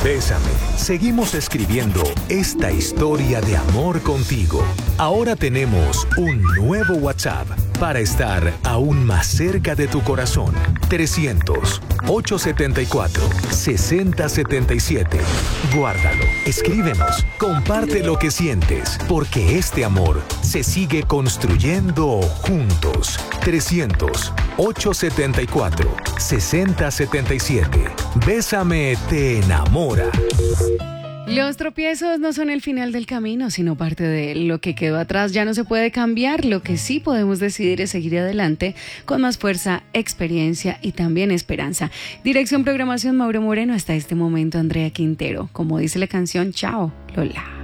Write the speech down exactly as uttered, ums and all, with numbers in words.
Bésame. Seguimos escribiendo esta historia de amor contigo. Ahora tenemos un nuevo WhatsApp para estar aún más cerca de tu corazón. trescientos, ochocientos setenta y cuatro, sesenta setenta y siete. Guárdalo, escríbenos, comparte lo que sientes, porque este amor se sigue construyendo juntos. trescientos, ochocientos setenta y cuatro, sesenta setenta y siete. Bésame te enamora. Los tropiezos no son el final del camino, sino parte de él. Lo que quedó atrás ya no se puede cambiar. Lo que sí podemos decidir es seguir adelante con más fuerza, experiencia y también esperanza. Dirección Programación Mauro Moreno. Hasta este momento Andrea Quintero. Como dice la canción, chao, Lola.